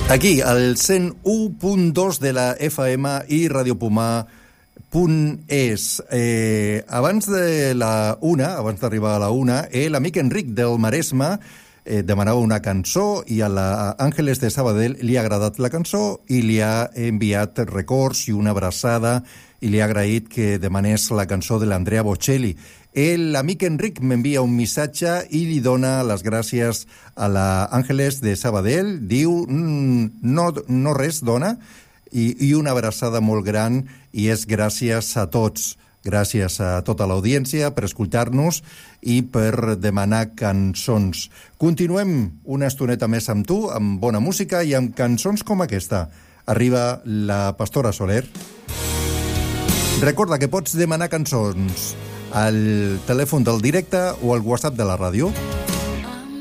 Aquí, al 101.2 de la FM i radiopumà.es. Abans de la una, abans d'arribar a la una, l'amic Enric del Maresme demanava una cançó i a l'Àngeles de Sabadell li ha agradat la cançó i li ha enviat records i una abraçada i li ha agraït que demanés la cançó de l'Andrea Bocelli. L'amic Enric m'envia un missatge i li dona les gràcies a l'Àngeles de Sabadell. Diu, no res, dona, i una abraçada molt gran, i és gràcies a tots. Gràcies a tota l'audiència per escoltar-nos i per demanar cançons. Continuem una estoneta més amb tu, amb bona música i amb cançons com aquesta. Arriba la Pastora Soler. Recorda que pots demanar cançons al telèfon del directe o al WhatsApp de la ràdio.